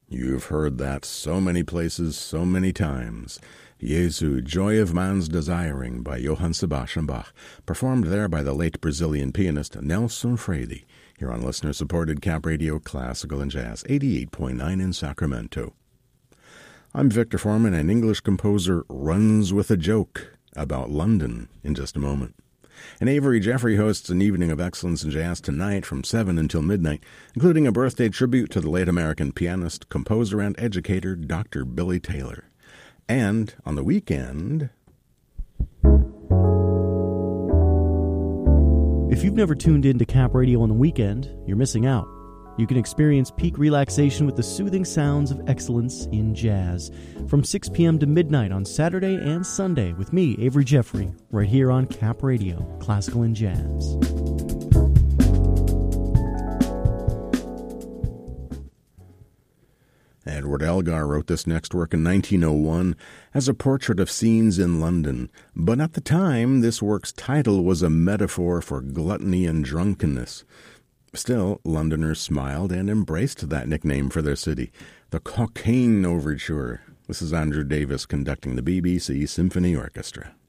You've heard that so many places, so many times. Jesu, Joy of Man's Desiring by Johann Sebastian Bach, performed there by the late Brazilian pianist Nelson Freire, here on listener-supported Cap Radio Classical and Jazz, 88.9 in Sacramento. I'm Victor Foreman, and English composer runs with a joke about London in just a moment. And Avery Jeffrey hosts an evening of excellence in jazz tonight from 7 until midnight, including a birthday tribute to the late American pianist, composer, and educator Dr. Billy Taylor. And on the weekend... If you've never tuned in to Cap Radio on the weekend, you're missing out. You can experience peak relaxation with the soothing sounds of excellence in jazz from 6 p.m. to midnight on Saturday and Sunday with me, Avery Jeffrey, right here on Cap Radio, Classical and Jazz. Edward Elgar wrote this next work in 1901 as a portrait of scenes in London, but at the time this work's title was a metaphor for gluttony and drunkenness. Still, Londoners smiled and embraced that nickname for their city, the Cocaine Overture. This is Andrew Davis conducting the BBC Symphony Orchestra.